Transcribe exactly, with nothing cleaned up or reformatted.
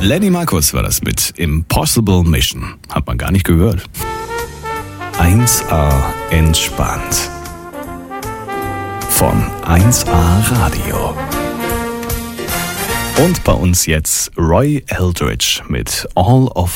Lenny Markus war das mit Impossible Mission. Hat man gar nicht gehört. eins A entspannt. Von eins A Radio. Und bei uns jetzt Roy Eldridge mit All of